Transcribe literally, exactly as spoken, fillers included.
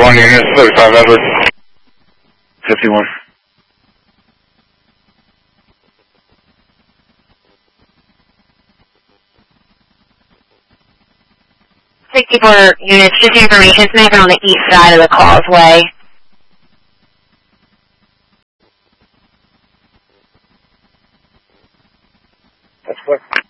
one units, thirty-five Edward. fifty-one. sixty-four units, just information, sniper on the east side of the causeway. That's what.